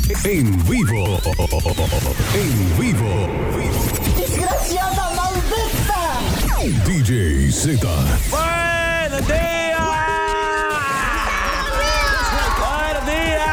En vivo. En vivo. ¡Desgraciada maldita! DJ Z. ¡Buenos días! ¡Buenos días!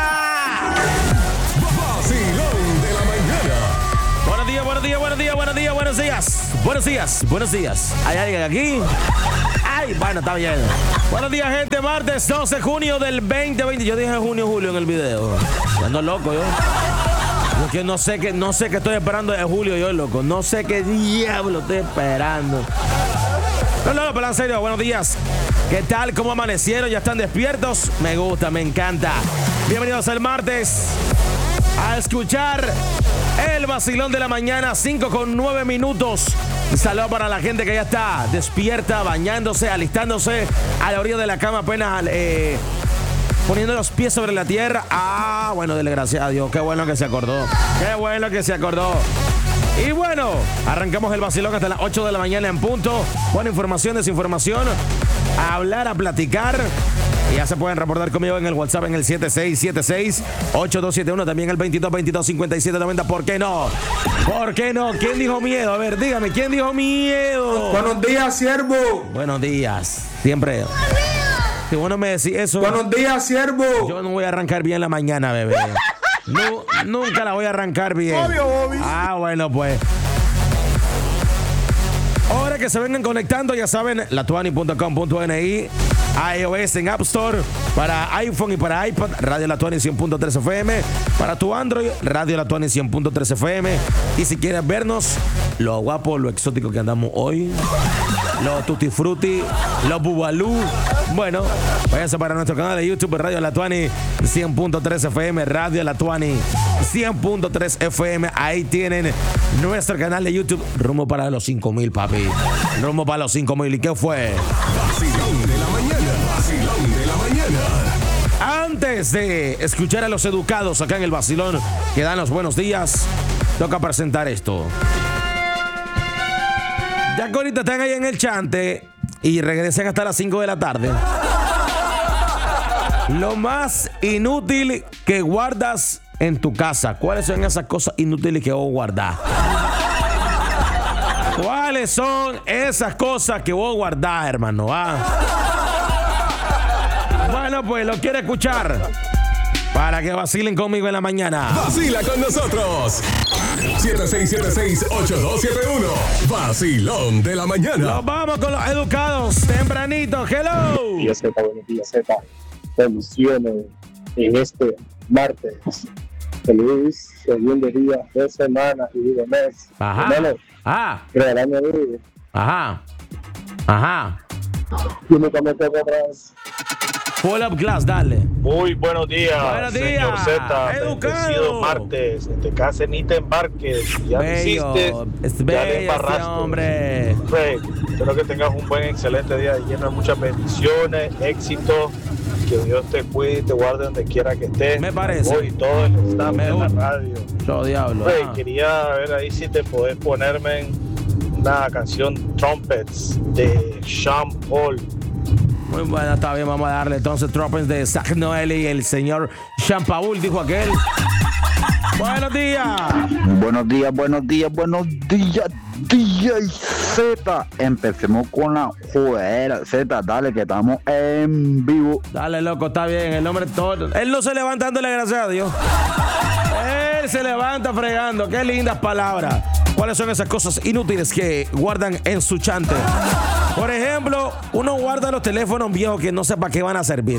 Vacilón de la mañana. Buenos días, buenos días, buenos días, buenos días, buenos días. Buenos días, buenos días. ¿Hay alguien aquí? Ay, bueno, está bien. Buenos días, gente. Martes 12 de junio del 2020. Yo dije junio, julio en el video. Ando loco yo. Porque no sé qué estoy esperando de julio yo, loco. No sé qué diablo estoy esperando. No, pero en serio, buenos días. ¿Qué tal? ¿Cómo amanecieron? ¿Ya están despiertos? Me gusta, me encanta. Bienvenidos al martes a escuchar el vacilón de la mañana, 5:09. Un saludo para la gente que ya está despierta, bañándose, alistándose a la orilla de la cama, apenas poniendo los pies sobre la tierra. Ah, bueno, dele gracias a Dios. Qué bueno que se acordó. Qué bueno que se acordó. Y bueno, arrancamos el vacilón hasta las 8 de la mañana en punto. Buena información, desinformación, a hablar, a platicar. Y ya se pueden reportar conmigo en el WhatsApp en el 7676-8271. También el 2222-5790. ¿Por qué no? ¿Por qué no? ¿Quién dijo miedo? A ver, dígame, ¿quién dijo miedo? Buenos días, siervo. Buenos días. Siempre. Si vos no me decís eso. Buenos días, siervo. Yo no voy a arrancar bien la mañana, bebé. No, nunca la voy a arrancar bien. Obvio. Ah, bueno, pues. Ahora que se vengan conectando, ya saben, latuani.com.ni, iOS en App Store, para iPhone y para iPad, Radio La Tuani 100.3 FM, para tu Android, Radio La Tuani 100.3 FM. Y si quieres vernos, lo guapo, lo exótico que andamos hoy, los Tutti Frutti, los Bubalú, bueno, váyanse para nuestro canal de YouTube, Radio La Tuani 100.3 FM, Radio La Tuani 100.3 FM. Ahí tienen nuestro canal de YouTube, rumbo para los 5,000, papi. Rumbo para los 5,000. ¿Y qué fue? Vacilón de la mañana. Vacilón de la mañana. Antes de escuchar a los educados acá en el vacilón que dan los buenos días, toca presentar esto. Ya que ahorita están ahí en el chante y regresen hasta las 5 de la tarde. Lo más inútil que guardas en tu casa. ¿Cuáles son esas cosas inútiles que vos guardás? ¿Cuáles son esas cosas que vos guardás, hermano? Bueno, pues lo quiero escuchar para que vacilen conmigo en la mañana. Vacila con nosotros. 7676-8271. Vacilón de la mañana. Nos vamos con los educados tempranito. Hello. Buenos días, Z. Bendiciones en este martes. Feliz segundo día de semana y de mes. Ajá. Hermano, que el año vive. Ajá. Y me comenté atrás. Pull up class, dale. Muy buenos días, Buenos días, señor Z. educado. Bendecido martes. En te cases ni te embarques. Ya lo hiciste, Es ya bello le embarraste. este hombre. Rey, espero que tengas un buen, excelente día lleno de muchas bendiciones, éxito. Que Dios te cuide y te guarde donde quiera que estés. Me parece. Hoy todo el staff Me de la gusta. radio. Yo diablo. Rey, quería ver ahí si te podés ponerme en una canción Trumpets de Sean Paul. Muy buena, está bien, vamos a darle entonces Trumpets de Zach Noel y el señor Sean Paul, dijo aquel. Buenos días. Buenos días, DJ Z. Empecemos con la jodera. Z, dale, que estamos en vivo. Dale, loco, está bien, el hombre todo. Él no se levanta dándole gracias a Dios. Él se levanta fregando. Qué lindas palabras. ¿Cuáles son esas cosas inútiles que guardan en su chante? Por ejemplo, uno guarda los teléfonos viejos que no sepa qué van a servir.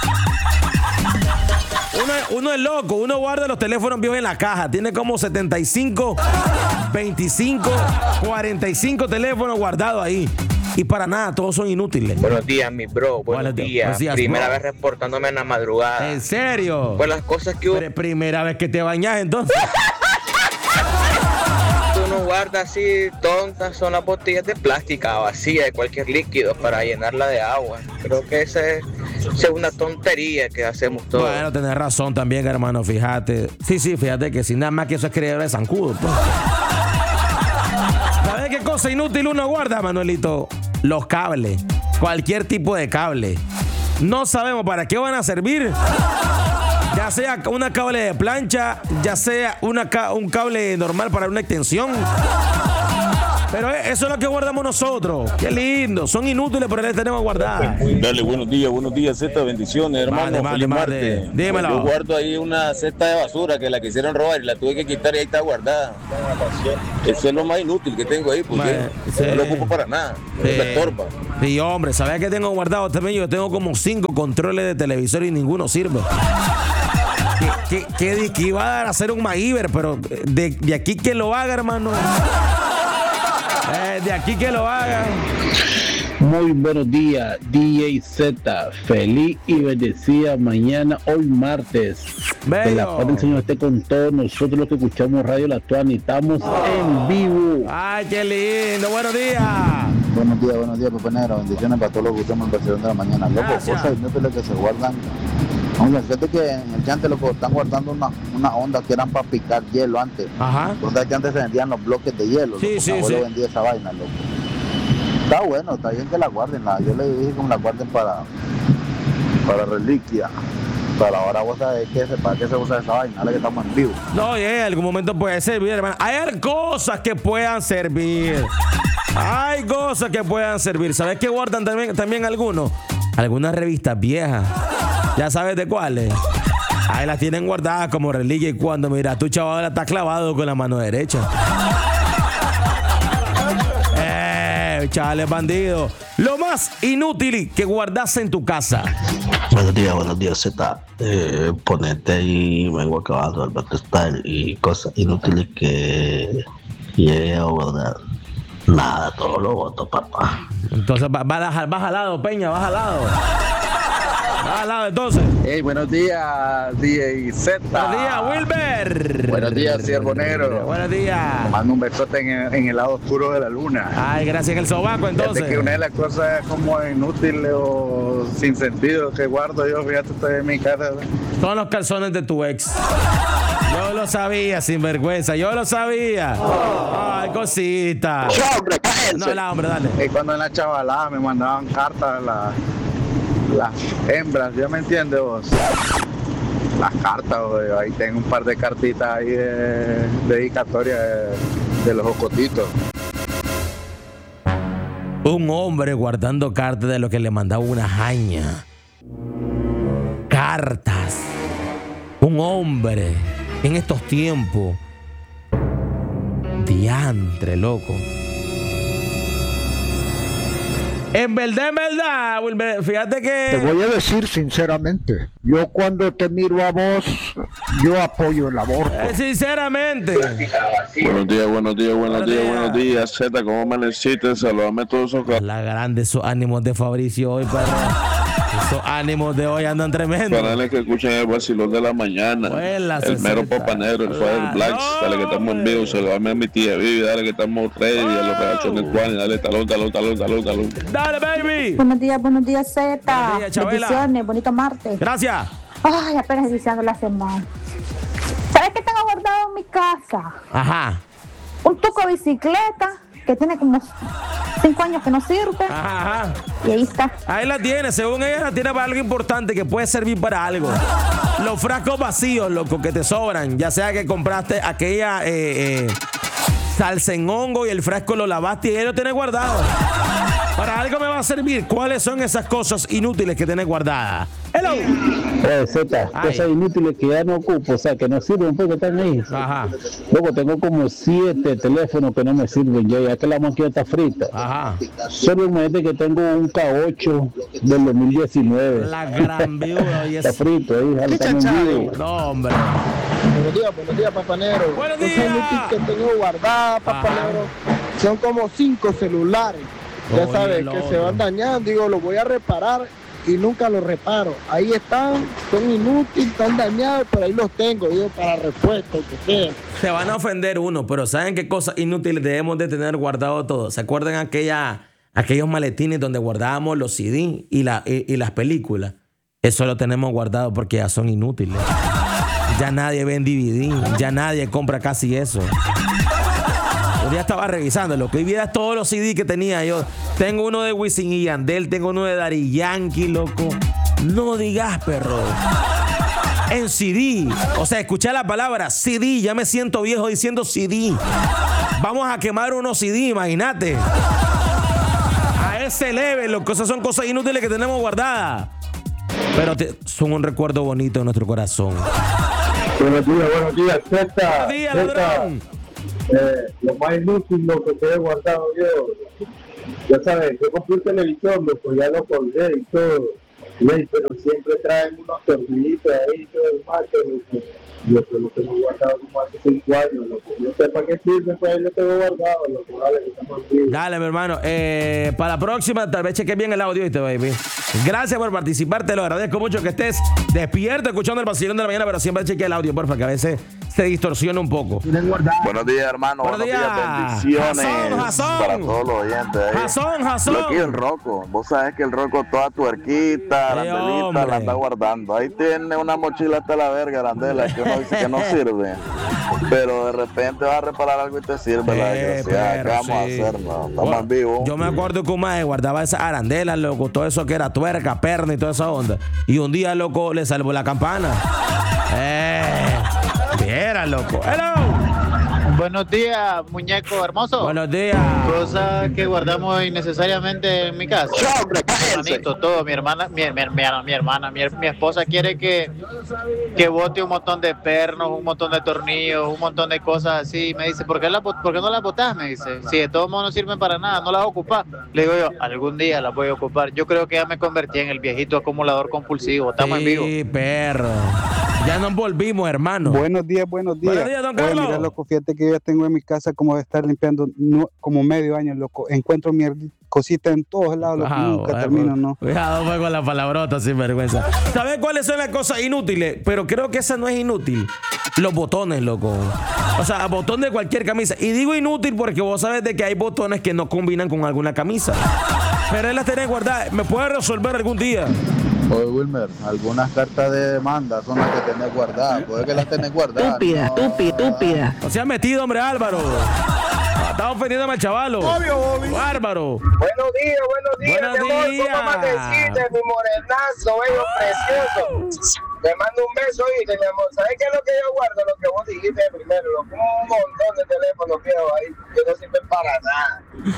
Uno es loco, uno guarda los teléfonos viejos en la caja. Tiene como 75, 25, 45 teléfonos guardados ahí. Y para nada, todos son inútiles. Buenos días, mi bro. Buenos días. Primera vez reportándome en la madrugada. ¿En serio? Pues las cosas que uno... Primera vez que te bañas, entonces. Uno guarda así tontas son las botellas de plástica vacía de cualquier líquido para llenarla de agua. Creo que esa es una tontería que hacemos todos. Bueno, tenés razón también, hermano, fíjate. Sí, fíjate que si nada más que eso es creer de zancudo. Pues. ¿Sabes qué cosa inútil uno guarda, Manuelito? Los cables. Cualquier tipo de cable. No sabemos para qué van a servir. Ya sea una cable de plancha, ya sea un cable normal para una extensión. Pero eso es lo que guardamos nosotros. Qué lindo. Son inútiles, pero les tenemos guardadas. Dale, buenos días, Z, bendiciones, hermano. Feliz martes. Dímelo. Yo guardo ahí una cesta de basura que la quisieron robar y la tuve que quitar y ahí está guardada. Eso es lo más inútil que tengo ahí, porque no lo ocupo para nada. Me estorba. Sí, hombre, ¿sabes qué tengo guardado también? Yo tengo como 5 controles de televisor y ninguno sirve. Que iba a dar a hacer un MacGyver, pero de aquí que lo haga, hermano. De aquí que lo haga. Muy buenos días, DJ Z. Feliz y bendecida mañana, hoy martes. Bello. Que la paz del Señor esté con todos nosotros los que escuchamos Radio La Tuani. Estamos en vivo. Ay, qué lindo. Buenos días. Buenos días, Pepe Negro. Bendiciones para todos los que escuchamos el Barcelona de la mañana. Loco, Gracias. cosas inútiles que se guardan. Oye, fíjate que en el llante, loco, están guardando una onda que eran para picar hielo antes. Ajá. Donde que antes se vendían los bloques de hielo. Sí, loco. sí, Mi abuelo sí. vendía esa vaina, loco. Está bueno, está bien que la guarden. Yo le dije que la guarden para reliquia. Pero ahora vos sabés para qué se usa esa vaina, ahora que estamos en vivo. No, en algún momento puede servir, hermano. Hay cosas que puedan servir. Hay cosas que puedan servir. ¿Sabes qué guardan también algunos? Algunas revistas viejas. ¿Ya sabes de cuáles? Ahí las tienen guardadas como reliquia y cuando mira, tu chaval está clavado con la mano derecha. Chale, bandido. Lo más inútil que guardas en tu casa. Buenos días, Z. Ponete ahí, vengo acabando del Battlestyle y cosas inútiles que llegué a guardar. Nada, todo lo voto, papá. Entonces, vas al lado, Peña, vas al lado. Vas al lado, entonces. Hey, buenos días, DJ Z. Buenos días, Wilber. Buenos días, Ciervo Negro. Buenos días. Mando un besote en el lado oscuro de la luna. Ay, gracias en el sobaco, entonces. Fíjate que una de las cosas como inútiles o sin sentido que guardo yo, fíjate, estoy en mi casa. Son los calzones de tu ex. Yo lo sabía, sinvergüenza. Yo lo sabía. Ay, cosita. ¡Hombre, cállense! No, la hombre, dale. Y cuando en la chavalada me mandaban cartas las hembras, ¿ya me entiendes vos? Las cartas, güey. Ahí tengo un par de cartitas ahí de dedicatoria de los jocotitos. Un hombre guardando cartas de lo que le mandaba una jaña. Cartas. Un hombre en estos tiempos. Diantre, loco. En verdad, Wilber, fíjate que... Te voy a decir sinceramente, yo cuando te miro a vos, yo apoyo el aborto. Sinceramente. Buenos días, Z, ¿cómo me necesitas? Saludame a todos esos... La grande, esos ánimos de Fabricio hoy, perro. Esos ánimos de hoy andan tremendos. Canales que escuchan el vacilón de la mañana. El mero Papanero, el Fire Blacks. Dale que estamos en vivo. Saludame a mi tía Vivi. Dale que estamos ready. A los reacciones Juan. Dale, talón. Dale, baby. Buenos días, Z. Buenos días, Chabela. Bendiciones, bonito martes. Gracias. Ay, apenas iniciando la semana. ¿Sabes qué tengo guardado en mi casa? Ajá. Un tuco de bicicleta que tiene como 5 años que no sirve. Ajá. Y ahí está. Ahí la tiene, según ella la tiene para algo importante que puede servir para algo. Los frascos vacíos, loco, que te sobran. Ya sea que compraste aquella salsa en hongo y el frasco lo lavaste y ahí lo tienes guardado. Para algo me va a servir. ¿Cuáles son esas cosas inútiles que tienes guardadas? Hello. Z, cosas inútiles que ya no ocupo, o sea, que no sirven porque están ahí. Ajá. Luego tengo como 7 teléfonos que no me sirven ya que la máquina está frita. Ajá. Solo imagínate que tengo un K8 del 2019. La gran viuda. Está frito ahí, estamos en vivo. No, hombre. Buenos días, Papá Negro. Buenos Cosas días. inútiles que tengo guardadas, Papá Negro. Son como 5 celulares. Ya sabes, que se van dañando. Digo, los voy a reparar y nunca los reparo. Ahí están, son inútiles, están dañados, pero ahí los tengo, digo, para repuesto, que sea. Se van a ofender uno, pero ¿saben qué cosas inútiles debemos de tener guardado todo? ¿Se acuerdan aquellos maletines donde guardábamos los CD y las películas? Eso lo tenemos guardado porque ya son inútiles. Ya nadie ve en DVD, ya nadie compra casi eso. Un día estaba revisando lo que hoy vida todos los CD que tenía yo. Tengo uno de Wisin y Yandel, tengo uno de Daddy Yankee, loco. No digas, perro. en CD. O sea, escuché la palabra CD. Ya me siento viejo diciendo CD. Vamos a quemar unos CD, imagínate. A ese level, loco. Esas son cosas inútiles que tenemos guardadas. Pero son un recuerdo bonito en nuestro corazón. Buenos días, Zeta. Buenos días, ladrón. Lo más inútil, lo que he guardado yo. Ya sabes, yo compré un televisor, loco, ya lo colgué y todo. Pero siempre traen unos tornillitos ahí y todo el marco. Yo lo tengo guardado como hace 5 años, loco. No sé para qué sirve, pues ahí lo tengo guardado, loco. Dale, que estamos aquí. Dale, mi hermano. Para la próxima, tal vez cheque bien el audio, ¿viste, baby? Gracias por participar, te lo agradezco mucho que estés despierto escuchando el vacilón de la mañana, pero siempre cheque el audio, porfa, que a veces se distorsiona un poco. Buenos días, hermano. Buenos días. Bendiciones Jasón. para todos los oyentes. Jasón. Lo que el Rocco. Vos sabés que el Rocco toda tuerquita, arandelita, la anda guardando. Ahí tiene una mochila hasta la verga, arandela, que uno dice que no sirve. Pero de repente vas a reparar algo y te sirve la desgraciada. ¿Qué vamos a hacer? No, estamos en vivo. Yo me acuerdo que un maje guardaba esas arandelas, loco, todo eso que era tuerca, perna y toda esa onda. Y un día, loco, le salvó la campana. Viera, loco. Hello. Buenos días, muñeco hermoso. Buenos días. Cosas que guardamos innecesariamente en mi casa. Hermanito, todo. Mi esposa quiere que bote un montón de pernos, un montón de tornillos, un montón de cosas así. Me dice, ¿por qué no las botás? Me dice, si de todos modos no sirven para nada, no las ocupas. Le digo yo, algún día las voy a ocupar. Yo creo que ya me convertí en el viejito acumulador compulsivo. Estamos en vivo. Sí, perro. Ya nos volvimos, hermano. Buenos días. Buenos días, don Carlos. Mira, loco, fíjate que yo ya tengo en mi casa como de estar limpiando como medio año, loco. Encuentro mi cosita en todos lados, loco. Nunca termino, ¿no? Cuidado con la palabrota, sin vergüenza. ¿Sabes cuáles son las cosas inútiles? Pero creo que esa no es inútil. Los botones, loco. O sea, botón de cualquier camisa. Y digo inútil porque vos sabes de que hay botones que no combinan con alguna camisa. Pero él las tenés guardadas. ¿Me puede resolver algún día? Oye, Wilmer, algunas cartas de demanda son las que tenés guardadas. Puede que las tenés guardadas. Estúpida. No se ha metido, hombre, Álvaro. Estaba ofendiéndome al chavalo. Obvio. Bárbaro. Buenos días, mi amor. ¿Cómo amaneciste, mi morenazo, bello, precioso? Te mando un beso, ¿viste, mi amor? ¿Sabes qué es lo que yo guardo? Lo que vos dijiste primero, un montón de teléfonos viejos ahí que no sirven para nada.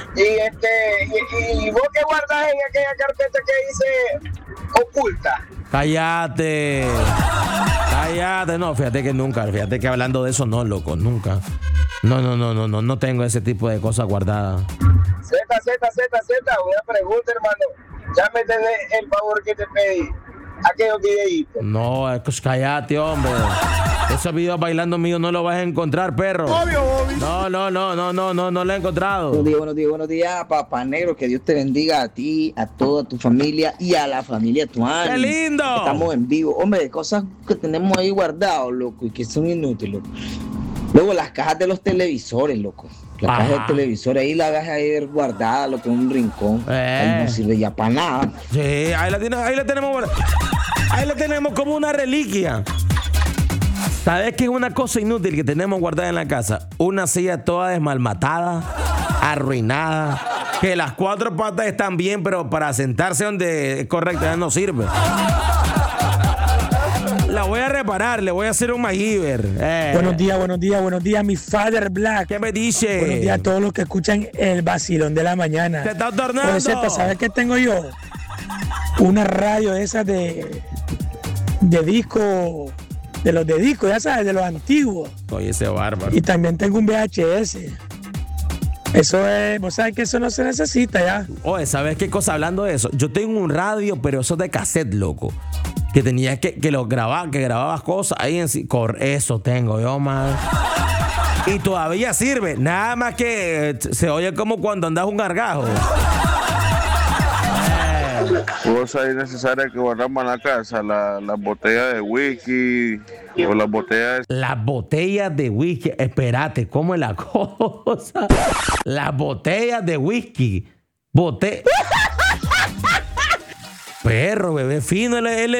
Y vos qué guardas en aquella carpeta que dice oculta. Cállate. No, fíjate que hablando de eso no, loco, nunca. No tengo ese tipo de cosas guardadas. Z, una pregunta, hermano. Ya me tenés el favor que te pedí. Aquellos videitos. No, cállate, hombre. Esos videos bailando míos no los vas a encontrar, perro. Obvio. No lo he encontrado. Buenos días, papá negro. Que Dios te bendiga a ti, a toda tu familia y a la familia Tuani. ¡Qué lindo! Estamos en vivo. Hombre, cosas que tenemos ahí guardados, loco, y que son inútiles, loco. Luego, las cajas de los televisores, loco. La caja del televisor, ahí la vas a ir guardada, lo que es un rincón. Ahí no sirve ya para nada. Sí, ahí la tenemos. Ahí la tenemos como una reliquia. ¿Sabes qué es una cosa inútil que tenemos guardada en la casa? Una silla toda desmalmatada, arruinada, que las 4 patas están bien, pero para sentarse donde es correcto ya no sirve. La voy a reparar, le voy a hacer un MacGyver. Buenos días, mi Father Black. ¿Qué me dice? Buenos días a todos los que escuchan el vacilón de la mañana. ¡Te estás tornando! ¿Sabes qué tengo yo? Una radio esas de disco, de los de disco, ya sabes, de los antiguos. Oye, ese bárbaro. Y también tengo un VHS. Eso es, vos sabes que eso no se necesita ya. Oye, ¿sabes qué cosa? Hablando de eso, yo tengo un radio, pero eso es de cassette, loco. Que tenías que lo grabar, que grababas cosas ahí en sí. Eso tengo yo, man. Y todavía sirve. Nada más que se oye como cuando andas un gargajo. Cosas innecesarias que guardamos en la casa, las botellas de whisky o las botellas... Las botellas de whisky, espérate, ¿cómo es la cosa? Las botellas de whisky. Perro, bebé fino,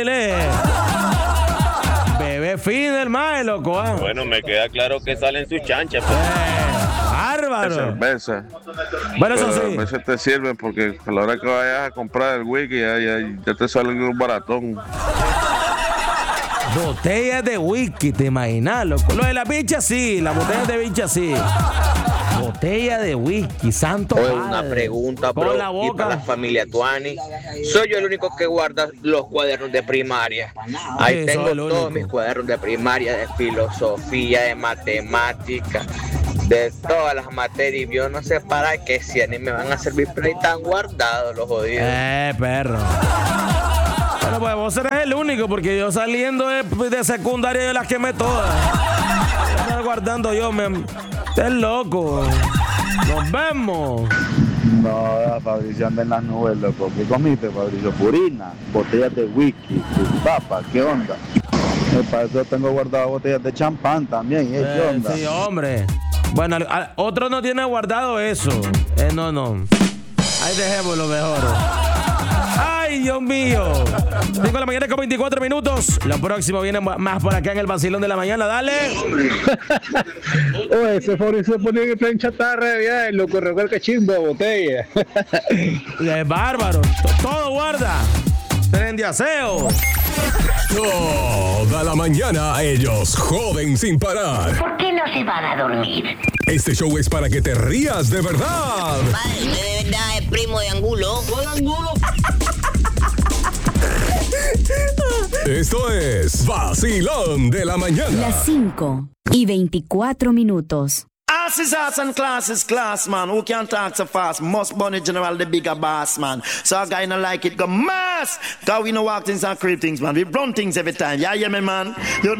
Bebé fino el mae, loco. Bueno, me queda claro que salen sus chanchas. Pues. Bárbaro. Cerveza. Bueno, eso sí. A veces te sirven porque a la hora que vayas a comprar el whisky ya te sale un baratón. Botellas de whisky, ¿te imaginas, loco? Lo de la bicha sí, las botellas de bicha sí. Botella de whisky, santo Oye, padre. una pregunta, bro. Con la boca. Y para la familia Tuani, soy yo el único que guarda los cuadernos de primaria. Ahí Sí, tengo soy el todos único. mis cuadernos de primaria, de filosofía, de matemáticas, de todas las materias. Yo no sé para qué, si a mí me van a servir, pero ahí están guardados los jodidos. Perro. Bueno, pues vos eres el único, porque yo saliendo de secundaria yo las quemé todas. Estoy guardando yo, es loco. Nos vemos. No, Fabricio anda en las nubes, loco. ¿Qué comiste, Fabricio? Purina, botellas de whisky, papa, ¿qué onda? Para eso tengo guardado botellas de champán también, ¿qué onda? Sí, hombre. Bueno, otro no tiene guardado eso. No. Ahí dejémoslo mejor. ¡Ay, Dios mío! 5 de la mañana con 24 minutos. Lo próximo viene más por acá en el vacilón de la mañana. ¡Dale! Oye, ese Fabricio se ponía que está en chatarra de viaje, loco, recuerda que chimba de botella. Es bárbaro. Todo guarda. Tren de aseo. Toda la mañana ellos joden sin parar. ¿Por qué no se van a dormir? Este show es para que te rías de verdad. Padre, de verdad es primo de Angulo. ¿Cuál Angulo? Esto es Vacilón de la Mañana. Las 5:24 minutos. Asses, ass and classes, class man. Who can talk so fast? Must bunny general, the bigger boss man. So a guy no like it, go mass. Cause we no walk things and creep things, man. We run things every time. Yeah, me, man. You